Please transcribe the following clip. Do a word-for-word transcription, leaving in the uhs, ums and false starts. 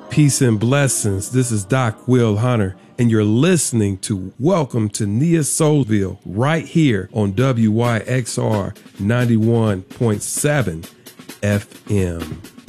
Peace and blessings. This is Doc Will Hunter, and you're listening to Welcome to Nia Soulville right here on W Y X R ninety-one point seven F M.